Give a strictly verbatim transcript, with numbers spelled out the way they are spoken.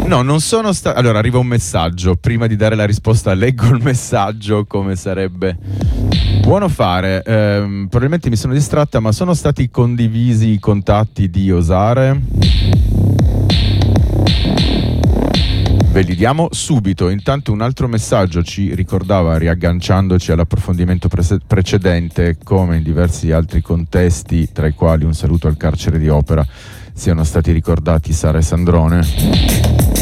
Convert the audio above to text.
No, non sono stato. Allora, arriva un messaggio. Prima di dare la risposta, leggo il messaggio come sarebbe buono fare. Ehm, probabilmente mi sono distratta, ma sono stati condivisi i contatti di Osare? Ve li diamo subito. Intanto un altro messaggio ci ricordava, riagganciandoci all'approfondimento pre- precedente, come in diversi altri contesti, tra i quali un saluto al carcere di Opera, siano stati ricordati Sara e Sandrone.